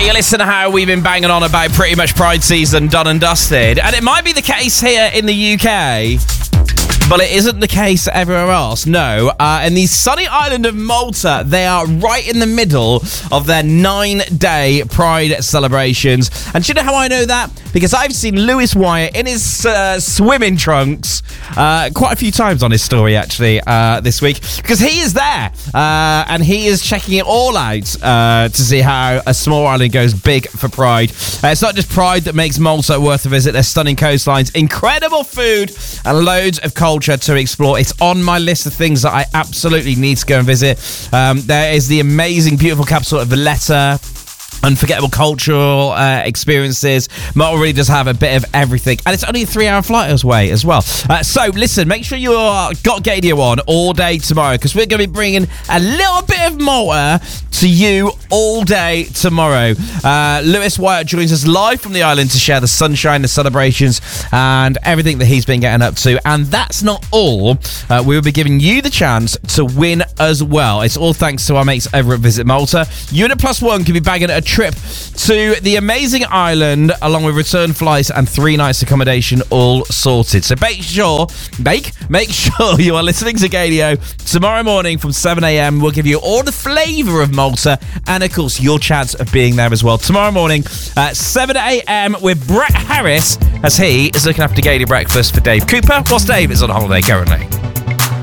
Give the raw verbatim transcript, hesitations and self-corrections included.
You listen to how we've been banging on about pretty much Pride season done and dusted, and it might be the case here in the U K, but it isn't the case everywhere else. No, uh, in the sunny island of Malta, they are right in the middle of their nine-day Pride celebrations. And do you know how I know that? Because I've seen Lewis Wyatt in his uh, swimming trunks uh, quite a few times on his story, actually, uh, this week. Because he is there, uh, and he is checking it all out uh, to see how a small island goes big for Pride. Uh, it's not just Pride that makes Malta worth a visit. There's stunning coastlines, incredible food, and loads of culture to explore. It's on my list of things that I absolutely need to go and visit. Um, there is the amazing, beautiful capital of Valletta. Unforgettable cultural uh, experiences. Malta really does have a bit of everything, and it's only a three-hour flight away as well. Uh, so, listen, make sure you've got Gadio on all day tomorrow, because we're going to be bringing a little bit of Malta to you all day tomorrow. Uh, Lewis Wyatt joins us live from the island to share the sunshine, the celebrations, and everything that he's been getting up to. And that's not all. Uh, we will be giving you the chance to win as well. It's all thanks to our mates over at Visit Malta. You and a plus one can be bagging a trip to the amazing island, along with return flights and three nights accommodation, all sorted. So make sure, make, make sure you are listening to Gadio tomorrow morning from seven a.m. We'll give you all the flavour of Malta, and of course your chance of being there as well tomorrow morning at seven a.m. with Brett Harris, as he is looking after Gadio breakfast for Dave Cooper, whilst Dave is on holiday currently.